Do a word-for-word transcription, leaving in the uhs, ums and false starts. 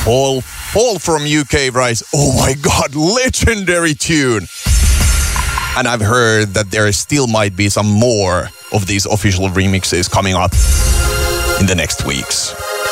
Paul, Paul from U K writes, oh my God, legendary tune. And I've heard that there still might be some more of these official remixes coming up in the next weeks.